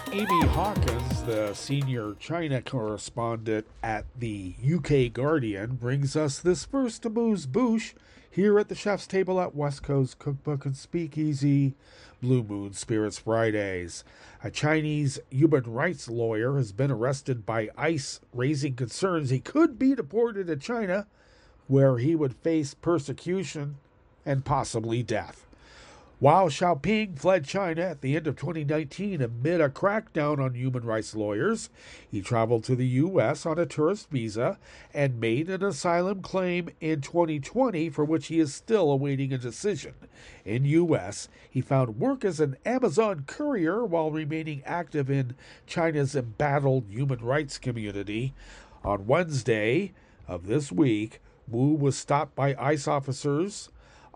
Amy Hawkins, the senior China correspondent at the UK Guardian, brings us this first amuse bouche here at the chef's table at West Coast Cookbook and Speakeasy, Blue Moon Spirits Fridays. A Chinese human rights lawyer has been arrested by ICE, raising concerns he could be deported to China, where he would face persecution and possibly death. While Xiaoping fled China at the end of 2019 amid a crackdown on human rights lawyers, he traveled to the U.S. on a tourist visa and made an asylum claim in 2020 for which he is still awaiting a decision. In U.S., he found work as an Amazon courier while remaining active in China's embattled human rights community. On Wednesday of this week, Wu was stopped by ICE officers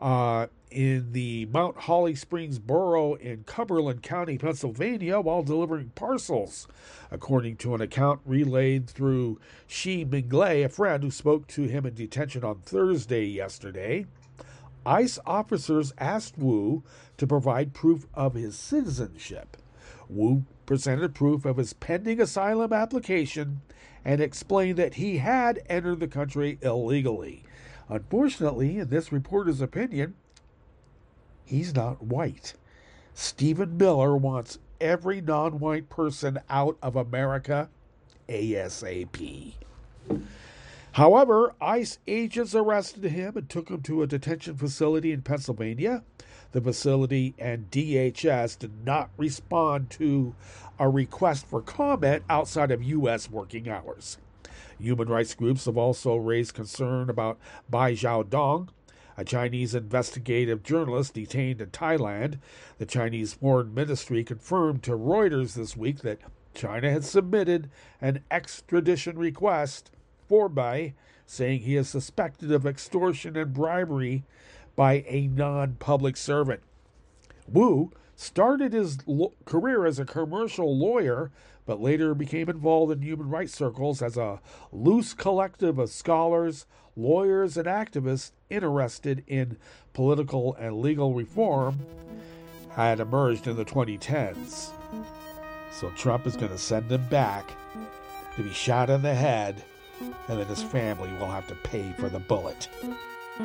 in the Mount Holly Springs borough in Cumberland County, Pennsylvania, while delivering parcels, according to an account relayed through Shi Minglei, a friend who spoke to him in detention on Thursday yesterday. ICE officers asked Wu to provide proof of his citizenship. Wu presented proof of his pending asylum application and explained that he had entered the country illegally. Unfortunately, in this reporter's opinion, he's not white. Stephen Miller wants every non-white person out of America ASAP. However, ICE agents arrested him and took him to a detention facility in Pennsylvania. The facility and DHS did not respond to a request for comment outside of U.S. working hours. Human rights groups have also raised concern about Bai Zhaodong, a Chinese investigative journalist detained in Thailand. The Chinese Foreign Ministry confirmed to Reuters this week that China had submitted an extradition request for Bai, saying he is suspected of extortion and bribery by a non-public servant. Wu started his career as a commercial lawyer, but later became involved in human rights circles as a loose collective of scholars, lawyers, and activists interested in political and legal reform had emerged in the 2010s. So Trump is going to send him back to be shot in the head, and then his family will have to pay for the bullet.